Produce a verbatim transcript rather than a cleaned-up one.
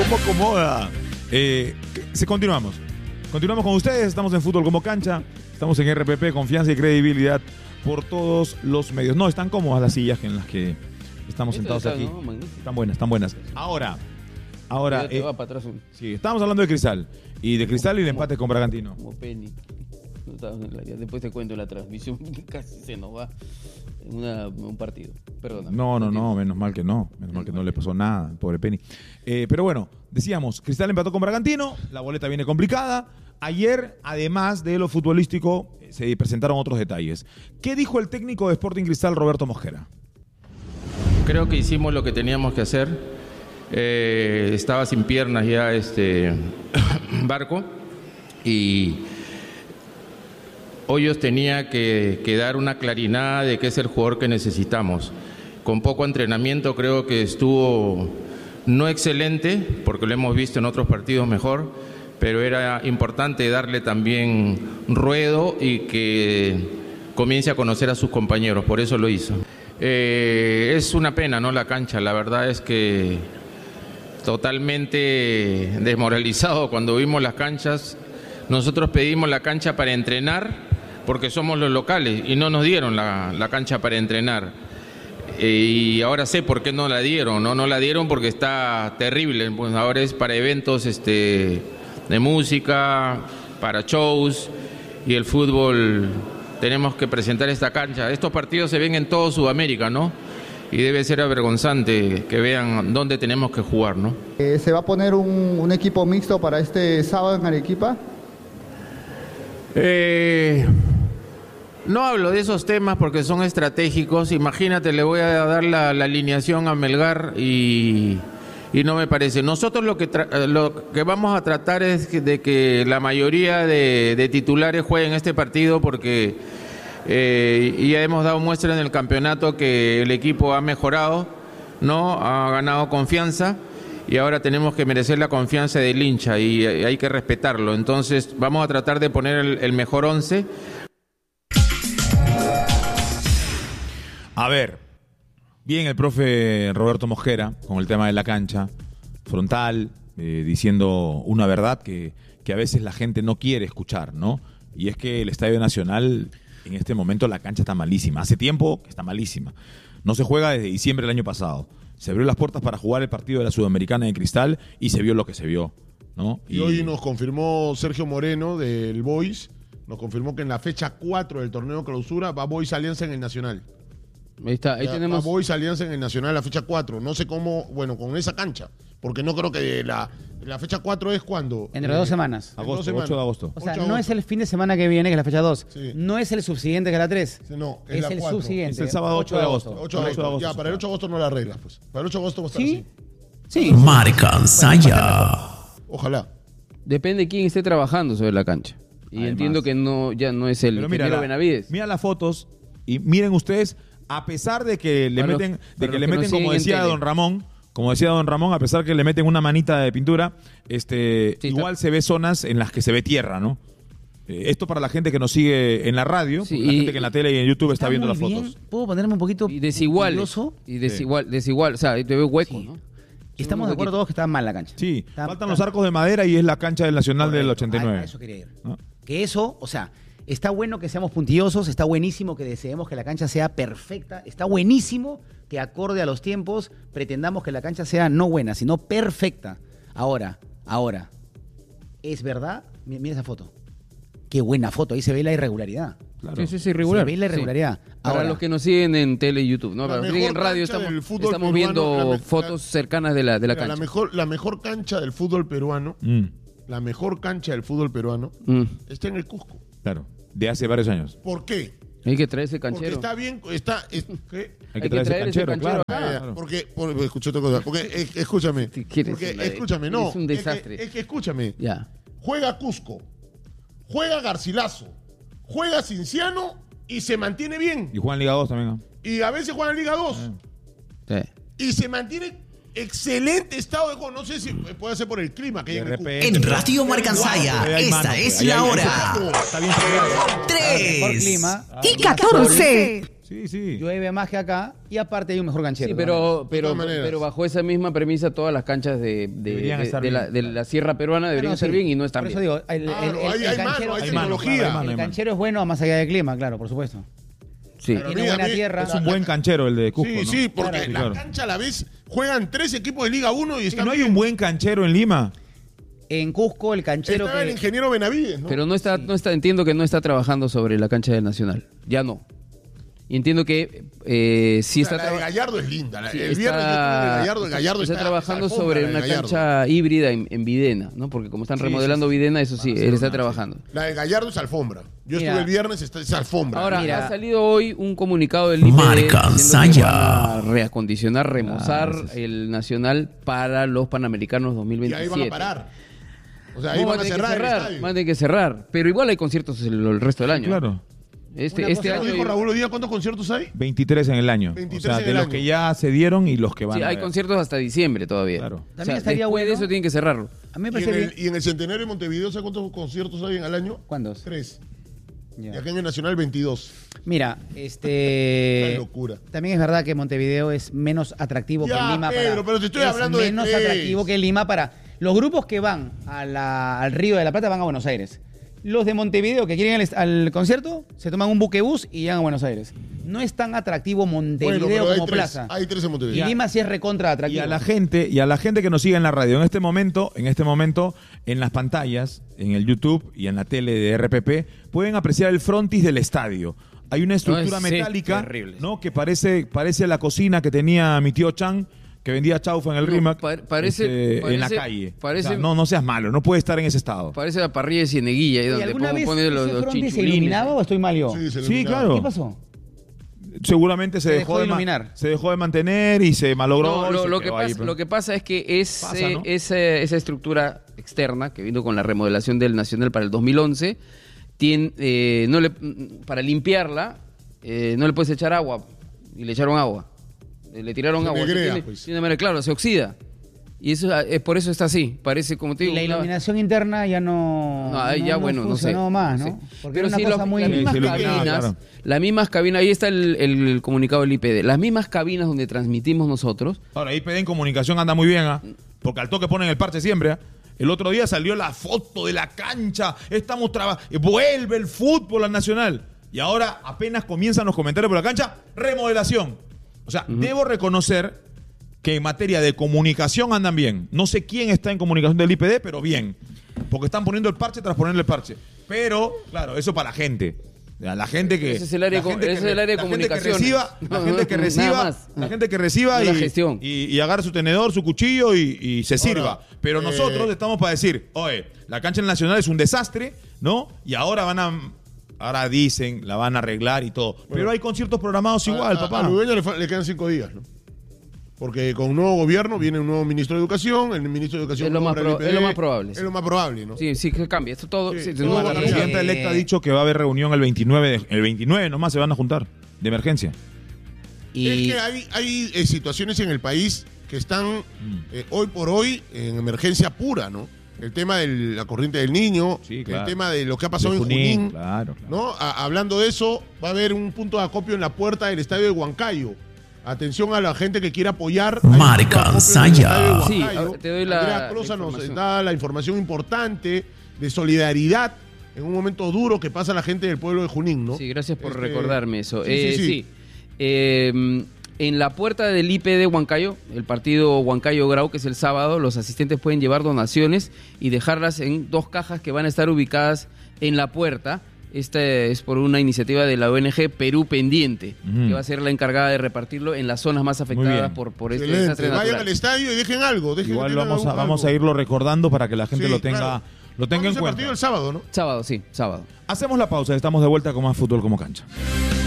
¿Cómo acomoda? Eh, se continuamos. Continuamos con ustedes. Estamos en Fútbol como Cancha. Estamos en R P P, confianza y credibilidad por todos los medios. No, están cómodas las sillas en las que estamos sentados aquí. ¿No? Están buenas, están buenas. Ahora, ahora. Eh, va para atrás un... Sí, estábamos hablando de Cristal. Y de Cristal y el empate con Bragantino. Como Penny. Después te cuento la transmisión. Casi se nos va en una, un partido. Perdona. No, no, no, menos mal que no. Menos mal que no le pasó nada, pobre Penny. Eh, pero bueno, decíamos, Cristal empató con Bragantino. La boleta viene complicada. Ayer, además de lo futbolístico, se presentaron otros detalles. ¿Qué dijo el técnico de Sporting Cristal, Roberto Mosquera? Creo que hicimos lo que teníamos que hacer. Eh, estaba sin piernas ya este Barco y Hoyos tenía que, que dar una claridad de qué es el jugador que necesitamos. Con poco entrenamiento creo que estuvo no excelente, porque lo hemos visto en otros partidos mejor, pero era importante darle también ruedo y que comience a conocer a sus compañeros, por eso lo hizo. Eh, es una pena, ¿no? La cancha, la verdad es que totalmente desmoralizado cuando vimos las canchas. Nosotros pedimos la cancha para entrenar porque somos los locales y no nos dieron la, la cancha para entrenar. Eh, y ahora sé por qué no la dieron, ¿no? No la dieron porque está terrible. Pues ahora es para eventos este, de música, para shows, y el fútbol tenemos que presentar esta cancha. Estos partidos se ven en todo Sudamérica, ¿no? Y debe ser avergonzante que vean dónde tenemos que jugar, ¿no? Eh, ¿Se va a poner un, un equipo mixto para este sábado en Arequipa? Eh, no hablo de esos temas porque son estratégicos. Imagínate, le voy a dar la, la alineación a Melgar y, y no me parece. Nosotros lo que, tra- lo que vamos a tratar es de que la mayoría de, de titulares jueguen este partido porque eh, ya hemos dado muestra en el campeonato que el equipo ha mejorado, ¿no? Ha ganado confianza. Y ahora tenemos que merecer la confianza del hincha y hay que respetarlo. Entonces vamos a tratar de poner el, el mejor once. A ver, bien el profe Roberto Mosquera con el tema de la cancha, frontal, eh, diciendo una verdad que, que a veces la gente no quiere escuchar, ¿no? Y es que el Estadio Nacional, en este momento la cancha está malísima. Hace tiempo que está malísima. No se juega desde diciembre del año pasado. Se abrió las puertas para jugar el partido de la Sudamericana de Cristal y se vio lo que se vio, ¿no? Y, y hoy nos confirmó Sergio Moreno del Boys, nos confirmó que en la fecha cuatro del torneo clausura va Boys Alianza en el Nacional. Ahí está, ahí ya, tenemos. Va Boys Alianza en el Nacional la fecha cuatro. No sé cómo, bueno, con esa cancha, porque no creo que la, la fecha cuatro es cuando. Entre eh, dos semanas. Agosto, dos semanas. ocho de agosto. O sea, ocho de no agosto. es el fin de semana que viene, que es la fecha dos. Sí. No es el subsiguiente, que es la tres. Sí, no, es, es la el cuatro. subsiguiente. Es el sábado ocho de agosto. ocho de agosto. Ya, para el ocho de agosto no la arreglas, pues. Para el ocho de agosto va a estar ¿Sí? así. Sí. Marcansaya. Ojalá. Depende de quién esté trabajando sobre la cancha. Y Además. entiendo que no ya no es el Pero mira, ingeniero la, Benavides. mira las fotos y miren ustedes, a pesar de que le Para meten, los- de para que los le que nos meten, siguen como en decía tele. don Ramón, como decía don Ramón, a pesar que le meten una manita de pintura, este, Sí, igual está- se ve zonas en las que se ve tierra, ¿no? Eh, esto para la gente que nos sigue en la radio, Sí, porque la y- gente que en la tele y en YouTube está, viendo muy las bien. fotos. ¿Puedo ponerme un poquito Y desigual. piloso? Y desigual, desigual. O sea, ahí te veo hueco, Sí. ¿no? Estamos de acuerdo todos que está mal la cancha. Sí, Está- faltan está- los arcos de madera y es la cancha del Nacional del Correcto. ochenta y A- nueve. a eso quería ir. ¿No? Que eso, o sea, está bueno que seamos puntillosos, está buenísimo que deseemos que la cancha sea perfecta, está buenísimo que acorde a los tiempos pretendamos que la cancha sea no buena, sino perfecta. Ahora, ahora, ¿es verdad? Mi- Mira esa foto. Qué buena foto, ahí se ve la irregularidad. Claro. Sí, sí, sí, irregular. Se ve la irregularidad. Sí. Para Ahora, los que nos siguen en tele y YouTube, ¿no? La Para los que mejor siguen en radio cancha estamos, del fútbol estamos peruano, viendo la me- fotos la- cercanas de la, de la Mira, cancha. la mejor, la mejor cancha del fútbol peruano, Mm, la mejor cancha del fútbol peruano, Mm. está en el Cusco. claro, de hace varios años. ¿Por qué? Hay que traer ese Porque canchero. está bien, está, es- ¿qué? Hay que traer ese canchero, claro. Ah, ya, claro. Porque, por, escuché otra cosa. Porque, eh, escúchame. Si quieres Porque, una- escúchame, no. eres un desastre. Es que, es que escúchame. Ya. Juega Cusco, juega Garcilaso, juega Cinciano y se mantiene bien. Y juegan Liga dos también, ¿no? Y a veces juega en Liga dos. Sí. Y se mantiene excelente estado de juego. No sé si puede ser por el clima que hay De en el Cusco. repente. En Radio Marcansaya, Ahí hay esta mano, es ahí hay- la ahí hora. está- está bien peleado. mejor Tres. clima. Y catorce. Sí, sí. llueve más que acá y aparte hay un mejor canchero. Sí, ¿no? pero, pero, todas maneras. pero bajo esa misma premisa todas las canchas de, de, Deberían de- estar de la, bien, de claro. la Sierra Peruana deberían Ah, no, estar sí. bien y no están Por eso bien. digo, el, el- Claro, el- hay- el hay mano, canchero, hay el- tecnología. Hay mano, hay el mano. canchero es bueno más allá del clima, claro, por supuesto. Sí. Pero Tiene mira, buena mí- tierra. Es un buen canchero el de Cusco, Sí, ¿no? sí, porque Claro, la claro. cancha a la vez juegan tres equipos de Liga uno y ¿Y están no hay bien. un buen canchero en Lima? En Cusco, el canchero Estaba el que... ingeniero Benavides, ¿no? Pero no está, no está, entiendo que no está trabajando sobre la cancha del Nacional. Ya no. Y entiendo que eh, sí O sea, está la de trabajando. Gallardo es linda. la- Sí, el está- viernes yo estuve en el Gallardo, el Gallardo está, está, trabajando esa alfombra sobre de una Gallardo. cancha híbrida en, en Videna, ¿no? Porque como están Sí, remodelando sí, sí. Videna, eso sí, Van a hacer él está una, trabajando. La de Gallardo es alfombra. Yo Mira. estuve el viernes, está esa alfombra. Ahora, Mira. ha salido hoy un comunicado del I P D Marca diciendo que Saya. van a reacondicionar, remozar Claro, sí, sí. el Nacional para los Panamericanos dos mil y veintisiete. ahí van a parar. O sea, ahí No, van a tener que cerrar, el cerrar, estadio. van a tener que cerrar. Pero igual hay conciertos el, el resto del año. Claro. Este, Una este cosa ¿Cómo año dijo hay- Raúl hoy día cuántos conciertos hay? veintitrés en el año. veintitrés o sea, en de el los año. que ya se dieron y los que van sí, a hay ver. conciertos hasta diciembre todavía. Claro. O También sea, estaría después de bueno- eso tienen que cerrarlo. A mí me Y en, parece el, bien... y en el Centenario de Montevideo, ¿sabes cuántos conciertos hay en al año? ¿Cuántos? Tres. Ya. Y acá en el Nacional, veintidós. Mira, Qué este... locura. También es verdad que Montevideo es menos atractivo Ya, que Lima Pedro, para... pero te estoy es hablando de menos tres. atractivo que Lima para... Los grupos que van a la- al Río de la Plata van a Buenos Aires. Los de Montevideo que quieren ir al, al concierto se toman un buquebús y llegan a Buenos Aires. No es tan atractivo Montevideo Bueno, pero hay como tres. plaza. Hay tres en Y Montevideo. Lima sí es recontra Y atractivo. a la gente, y a la gente que nos sigue en la radio, en este momento, en este momento, en las pantallas, en el YouTube y en la tele de R P P, pueden apreciar el frontis del estadio. Hay una estructura No, es- sí, metálica, terrible. ¿no? Que parece, parece la cocina que tenía mi tío Chan, que vendía chaufa en el No, Rimac, pa- parece- este, en la parece- calle. parece- O sea, no, no seas malo, no puede estar en ese estado. Parece la parrilla de Cieneguilla, ahí ¿Y donde alguna pongo- vez ponen los, ese los frontis se chinchulines. iluminaba o estoy mal yo? Sí, se Sí, eliminaron. claro. ¿Qué pasó? Seguramente se, Se dejó, dejó de de ma- iluminar. se dejó de mantener y se malogró. No, y lo, se lo que quedó ahí, pasa, pues. lo que pasa es que ese, Pasa, ¿no? ese- esa estructura externa que vino con la remodelación del Nacional para el dos mil once, tiene, eh, no le, para limpiarla, eh, no le puedes echar agua. Y le echaron agua. Eh, Le tiraron Se agua. negrea, Tiene- pues. tiene manera- claro, se oxida. Y eso es por eso está así. Parece como te Y digo. la una- iluminación interna ya no... No, ahí ya, bueno, no sé. funcionó más, ¿no? Sí. Porque Pero era una sí, cosa lo- muy... las Sí, mismas sí, lo que- cabinas, claro. las mismas cabinas, ahí está el, el comunicado del I P D, las mismas cabinas donde transmitimos nosotros. Ahora, I P D en comunicación anda muy bien, ¿ah? Porque al toque ponen el parche siempre, ¿ah? El otro día salió la foto de la cancha, estamos trabajando, vuelve el fútbol al Nacional. Y ahora apenas comienzan los comentarios por la cancha, remodelación. O sea, debo reconocer que en materia de comunicación andan bien. No sé quién está en comunicación del I P D, pero bien. Porque están poniendo el parche tras ponerle el parche. Pero, claro, eso para la gente. A La gente que. Ese es el área la de gente co- que ese es el re- área de la gente que comunicaciones. reciba, la No, gente que no, reciba, nada más. la gente que reciba No la y, gestión. y, y agarre su tenedor, su cuchillo y, y se sirva. Pero eh, nosotros estamos para decir, oye, la cancha del Nacional es un desastre, ¿no? Y ahora van a. Ahora dicen, la van a arreglar y todo. Pero hay conciertos programados igual, a, a- papá. A Ludueña le, fa- le quedan cinco días, ¿no? Porque con un nuevo gobierno viene un nuevo ministro de Educación, el ministro de Educación... Es lo más nombra el pro- I P D, es lo más probable, Es sí. lo más probable, ¿no? Sí, sí, que cambia. Esto todo. Sí, sí, todo no, va a La cambiar. presidenta electa ha dicho que va a haber reunión el veintinueve, de- el veintinueve nomás se van a juntar, de emergencia. Y Es que hay, hay eh, situaciones en el país que están Mm. eh, hoy por hoy en emergencia pura, ¿no? El tema de la corriente del niño, Sí, claro. el tema de lo que ha pasado De en Junín, Claro, claro. ¿no? A- hablando de eso, va a haber un punto de acopio en la puerta del estadio de Huancayo. Atención a la gente que quiera apoyar. Hay un Marca punto de acopio en el Saya. estadio de Sí, Huancayo. a- te doy la- Andrea Closa la nos información. da la información importante de solidaridad en un momento duro que pasa la gente del pueblo de Junín, ¿no? Sí, gracias por Este, recordarme eso. sí, Eh, sí, sí, sí. Eh, en la puerta del I P D Huancayo, el partido Huancayo Grau, que es el sábado, los asistentes pueden llevar donaciones y dejarlas en dos cajas que van a estar ubicadas en la puerta. Esta es por una iniciativa de la O N G Perú Pendiente, Ujú. que va a ser la encargada de repartirlo en las zonas más afectadas bien. por, por este Excelente. desastre Vayan natural. al estadio y dejen algo. Dejen Igual que vamos a, tengan vamos algo. a irlo recordando para que la gente Sí, lo tenga, claro. lo tenga ¿Cuándo en es el cuenta. partido el sábado, ¿no? Sábado, sí, sábado. Hacemos la pausa, estamos de vuelta con más fútbol como cancha.